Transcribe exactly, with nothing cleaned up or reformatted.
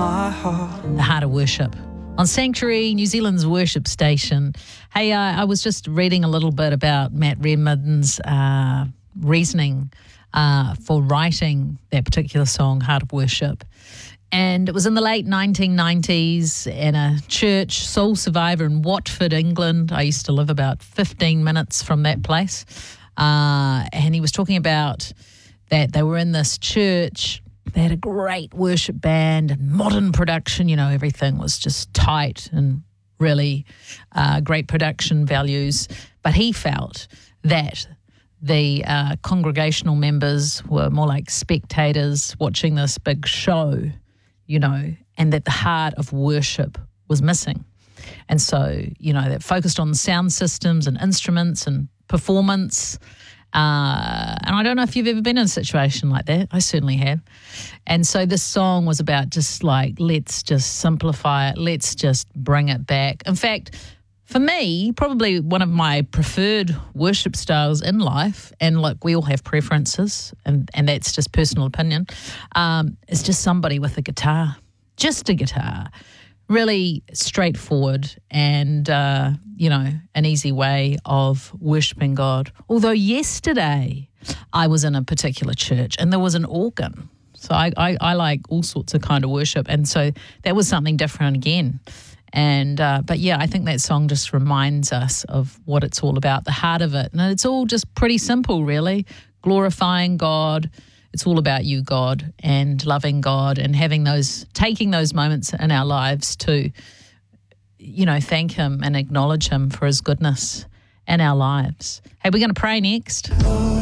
my heart. The Heart of Worship on Sanctuary, New Zealand's worship station. Hey, uh, I was just reading a little bit about Matt Redman's uh, reasoning uh, for writing that particular song, Heart of Worship. And it was in the late nineteen nineties in a church, Soul Survivor in Watford, England. I used to live about fifteen minutes from that place. Uh, and he was talking about that they were in this church. They had a great worship band and modern production. You know, everything was just tight and really uh, great production values. But he felt that the uh, congregational members were more like spectators watching this big show, you know, and that the heart of worship was missing. And so, you know, that focused on sound systems and instruments and performance. Uh, and I don't know if you've ever been in a situation like that. I certainly have. And so this song was about just like, let's just simplify it. Let's just bring it back. In fact, for me, probably one of my preferred worship styles in life, and look, we all have preferences, and, and that's just personal opinion, um, is just somebody with a guitar, just a guitar. Really straightforward and, uh, you know, an easy way of worshipping God. Although yesterday I was in a particular church and there was an organ. So I, I, I like all sorts of kind of worship. And so that was something different again. And uh, but, yeah, I think that song just reminds us of what it's all about, the heart of it. And it's all just pretty simple, really, glorifying God. It's all about you, God, and loving God and having those, taking those moments in our lives to, you know, thank Him and acknowledge Him for His goodness in our lives. Hey, we're going to pray next.